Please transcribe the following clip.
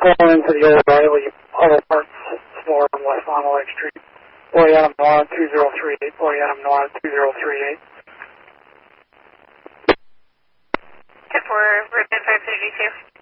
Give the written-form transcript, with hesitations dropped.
calling into the O'Reilly Auto Parts store on West Fond du Lac Street. Boy Adam Noir 2038. Boy Adam Noir 2038. 10-4, Route 532.